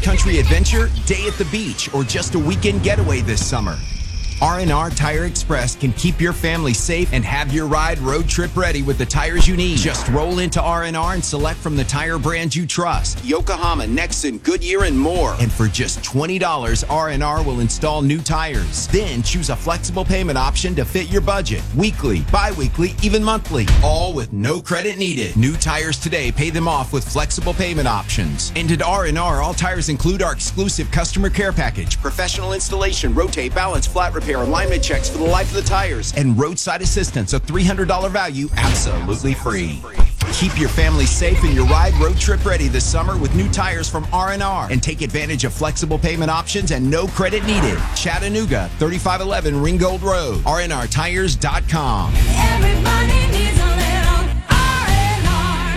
cross-country adventure, day at the beach, or just a weekend getaway this summer, R&R Tire Express can keep your family safe and have your ride road trip ready with the tires you need. Just roll into R&R and select from the tire brands you trust. Yokohama, Nexen, Goodyear, and more. And for just $20, R&R will install new tires. Then choose a flexible payment option to fit your budget. Weekly, bi-weekly, even monthly. All with no credit needed. New tires today, pay them off with flexible payment options. And at R&R, all tires include our exclusive customer care package, professional installation, rotate, balance, flat repair, alignment checks for the life of the tires, and roadside assistance, a $300 value, absolutely free. Keep your family safe and your ride road trip ready this summer with new tires from R&R, and take advantage of flexible payment options and no credit needed. Chattanooga, 3511 Ringgold Road, rnrtires.com. Everybody needs a little R&R.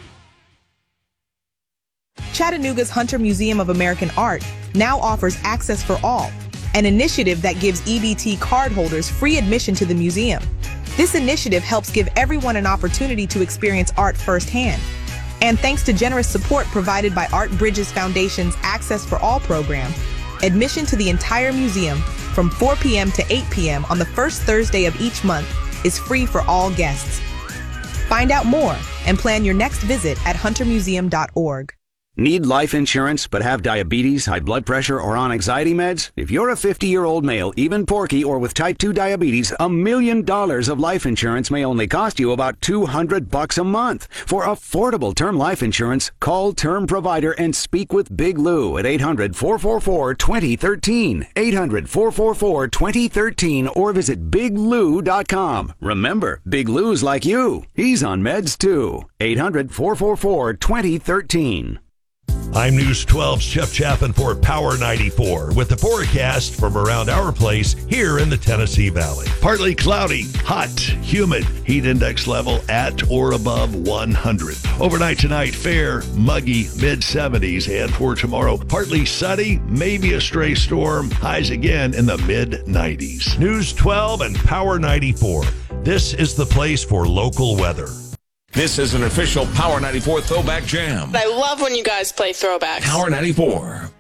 Chattanooga's Hunter Museum of American Art now offers Access for All, an initiative that gives EBT cardholders free admission to the museum. This initiative helps give everyone an opportunity to experience art firsthand. And thanks to generous support provided by Art Bridges Foundation's Access for All program, admission to the entire museum from 4 p.m. to 8 p.m. on the first Thursday of each month is free for all guests. Find out more and plan your next visit at huntermuseum.org. Need life insurance but have diabetes, high blood pressure, or on anxiety meds? If you're a 50-year-old male, even porky, or with type 2 diabetes, $1 million of life insurance may only cost you about $200 a month. For affordable term life insurance, call Term Provider and speak with Big Lou at 800-444-2013, 800-444-2013, or visit biglou.com. Remember, Big Lou's like you. He's on meds too. 800-444-2013. I'm News 12's Jeff Chapin for Power 94 with the forecast from around our place here in the Tennessee Valley. Partly cloudy, hot, humid, heat index level at or above 100. Overnight tonight, fair, muggy, mid-70s, and for tomorrow, partly sunny, maybe a stray storm, highs again in the mid-90s. News 12 and Power 94. This is the place for local weather. This is an official Power 94 Throwback Jam. I love when you guys play throwbacks. Power 94.